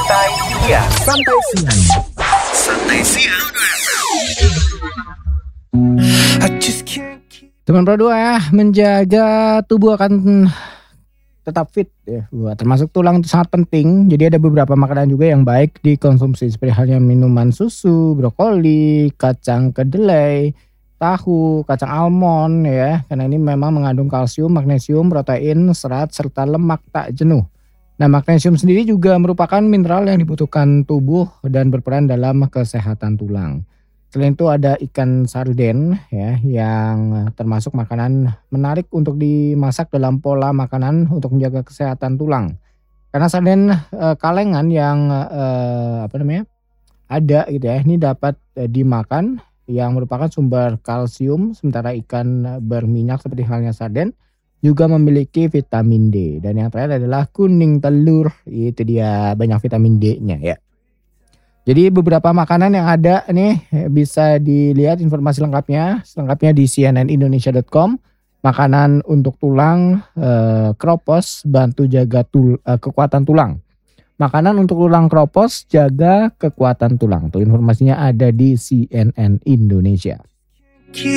Santai siang. Santai siang. Santai siang. Teman Pro 2 ya, menjaga tubuh akan tetap fit ya. Termasuk tulang itu sangat penting. Jadi ada beberapa makanan juga yang baik dikonsumsi seperti halnya minuman susu, brokoli, kacang kedelai, tahu, kacang almond ya. Karena ini memang mengandung kalsium, magnesium, protein, serat serta lemak tak jenuh. Nah, magnesium sendiri juga merupakan mineral yang dibutuhkan tubuh dan berperan dalam kesehatan tulang. Selain itu ada ikan sarden ya yang termasuk makanan menarik untuk dimasak dalam pola makanan untuk menjaga kesehatan tulang. Karena sarden kalengan yang ada gitu ya, ini dapat dimakan yang merupakan sumber kalsium, sementara ikan berminyak seperti halnya sarden juga memiliki vitamin D. Dan yang terakhir adalah kuning telur, itu dia banyak vitamin D-nya ya. Jadi beberapa makanan yang ada nih bisa dilihat informasi selengkapnya di cnnindonesia.com. Makanan untuk tulang, kropos bantu jaga kekuatan tulang. Makanan untuk tulang kropos jaga kekuatan tulang. Tuh informasinya ada di CNN Indonesia.